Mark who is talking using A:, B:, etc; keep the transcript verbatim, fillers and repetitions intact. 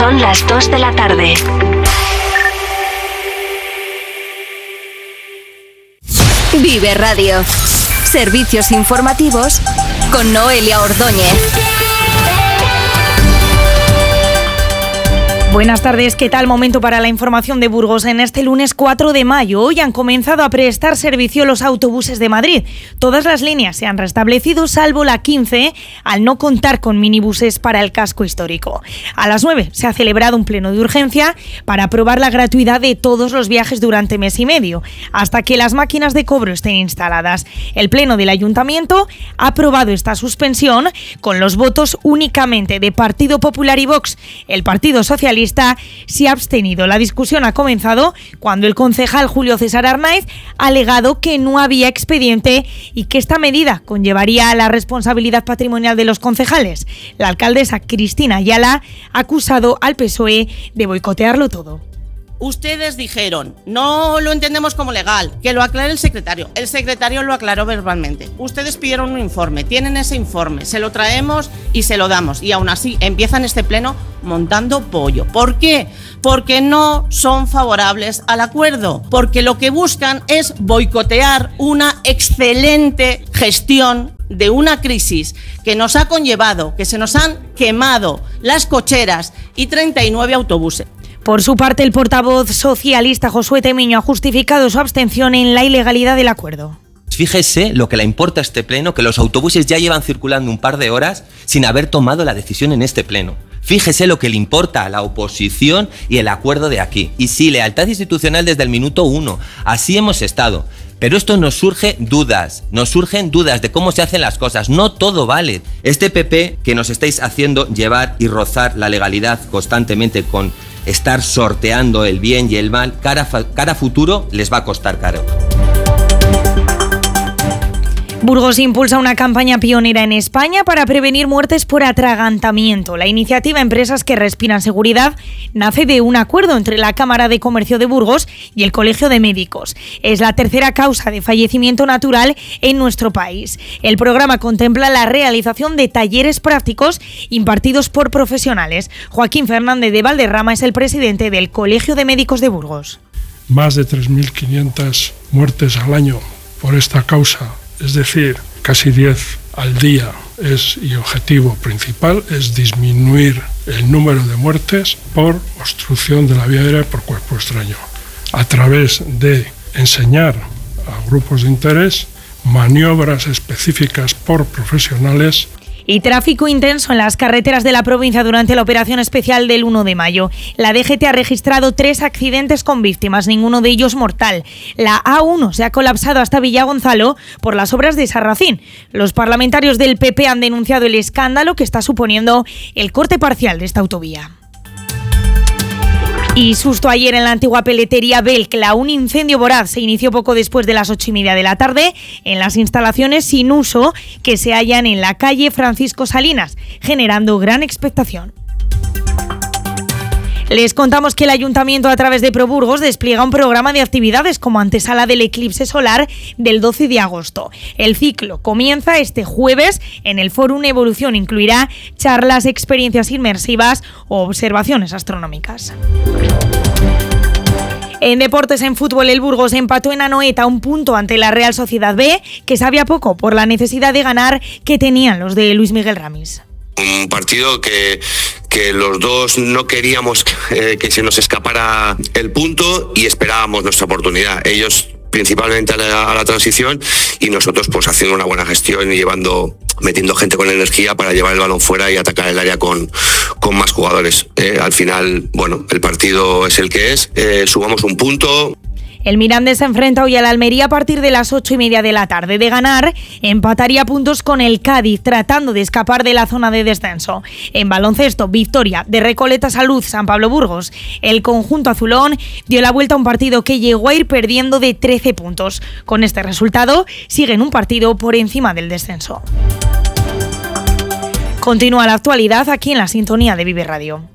A: Son las dos de la tarde. Vive Radio. Servicios informativos con Noelia Ordóñez.
B: Buenas tardes, ¿qué tal? Momento para la información de Burgos. En este lunes cuatro de mayo, hoy han comenzado a prestar servicio los autobuses de Madrid. Todas las líneas se han restablecido, salvo la quince, al no contar con minibuses para el casco histórico. A las nueve se ha celebrado un pleno de urgencia para aprobar la gratuidad de todos los viajes durante mes y medio, hasta que las máquinas de cobro estén instaladas. El pleno del Ayuntamiento ha aprobado esta suspensión con los votos únicamente de Partido Popular y Vox. El Partido Socialista se ha abstenido. La discusión ha comenzado cuando el concejal Julio César Arnaiz ha alegado que no había expediente y que esta medida conllevaría la responsabilidad patrimonial de los concejales. La alcaldesa Cristina Ayala ha acusado al P S O E de boicotearlo todo.
C: Ustedes dijeron, no lo entendemos como legal, que lo aclare el secretario. El secretario lo aclaró verbalmente. Ustedes pidieron un informe, tienen ese informe, se lo traemos y se lo damos. Y aún así empiezan este pleno montando pollo. ¿Por qué? Porque no son favorables al acuerdo. Porque lo que buscan es boicotear una excelente gestión de una crisis que nos ha conllevado, que se nos han quemado las cocheras y treinta y nueve autobuses.
B: Por su parte, el portavoz socialista Josué Temiño ha justificado su abstención en la ilegalidad del acuerdo.
D: Fíjese lo que le importa a este pleno, que los autobuses ya llevan circulando un par de horas sin haber tomado la decisión en este pleno. Fíjese lo que le importa a la oposición y el acuerdo de aquí. Y sí, lealtad institucional desde el minuto uno. Así hemos estado. Pero esto nos surge dudas, nos surgen dudas de cómo se hacen las cosas. No todo vale. Este P P que nos estáis haciendo llevar y rozar la legalidad constantemente con estar sorteando el bien y el mal, cara, cara futuro les va a costar caro.
B: Burgos impulsa una campaña pionera en España para prevenir muertes por atragantamiento. La iniciativa Empresas que Respiran Seguridad nace de un acuerdo entre la Cámara de Comercio de Burgos y el Colegio de Médicos. Es la tercera causa de fallecimiento natural en nuestro país. El programa contempla la realización de talleres prácticos impartidos por profesionales. Joaquín Fernández de Valderrama es el presidente del Colegio de Médicos de Burgos.
E: Más de tres mil quinientas muertes al año por esta causa. Es decir, casi diez al día es, y objetivo principal es disminuir el número de muertes por obstrucción de la vía aérea por cuerpo extraño, a través de enseñar a grupos de interés maniobras específicas por profesionales.
B: Y tráfico intenso en las carreteras de la provincia durante la operación especial del uno de mayo. La D G T ha registrado tres accidentes con víctimas, ninguno de ellos mortal. La A uno se ha colapsado hasta Villagonzalo por las obras de Sarracín. Los parlamentarios del P P han denunciado el escándalo que está suponiendo el corte parcial de esta autovía. Y susto ayer en la antigua peletería Belcla. Un incendio voraz se inició poco después de las ocho y media de la tarde en las instalaciones sin uso que se hallan en la calle Francisco Salinas, generando gran expectación. Les contamos que el Ayuntamiento, a través de Proburgos, despliega un programa de actividades como antesala del eclipse solar del doce de agosto. El ciclo comienza este jueves en el Fórum Evolución. Incluirá charlas, experiencias inmersivas o observaciones astronómicas. En deportes, en fútbol, el Burgos empató en Anoeta un punto ante la Real Sociedad B, que sabía poco por la necesidad de ganar que tenían los de Luis Miguel Ramis.
F: Un partido que, que los dos no queríamos eh, que se nos escapara el punto y esperábamos nuestra oportunidad. Ellos principalmente a la, a la transición y nosotros pues haciendo una buena gestión y llevando, metiendo gente con energía para llevar el balón fuera y atacar el área con, con más jugadores. Eh, al final, bueno, el partido es el que es, eh, sumamos un punto.
B: El Mirandés se enfrenta hoy al Almería a partir de las ocho y media de la tarde. De ganar, empataría puntos con el Cádiz, tratando de escapar de la zona de descenso. En baloncesto, victoria de Recoleta Salud San Pablo Burgos. El conjunto azulón dio la vuelta a un partido que llegó a ir perdiendo de trece puntos. Con este resultado, siguen un partido por encima del descenso. Continúa la actualidad aquí en la sintonía de Vive Radio.